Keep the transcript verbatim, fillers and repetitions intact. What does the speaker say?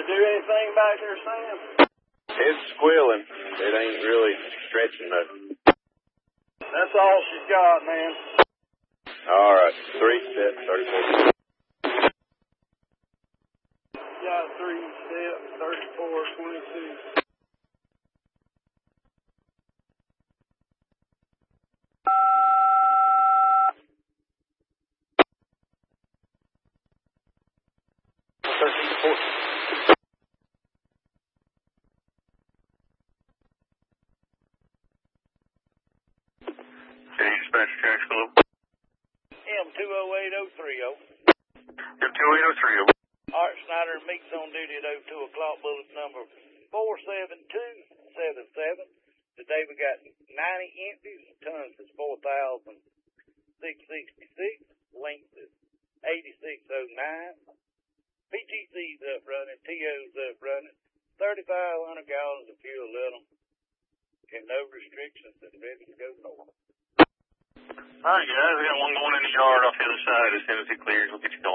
They do anything back there, Sam? It's squealing. It ain't really stretching nothing. That's all she's got, man. All right. Three steps, thirty-four. Got three steps, thirty-four, twenty-two. thirteen to fourteen. Dispatch Jackson, hello. M two oh eight oh three oh. M two oh eight oh three oh. Art Snyder meets on duty at oh two o'clock, bullet number four seven two seven seven. Today we got ninety empties, tons is four thousand six hundred sixty-six, length is eighty-six oh nine, P T C's up running, T O's up running, thirty-five hundred gallons of fuel little, and no restrictions and ready to go north. All right, guys, we got one going in the yard off the other side. As soon as it clears, we'll get you going.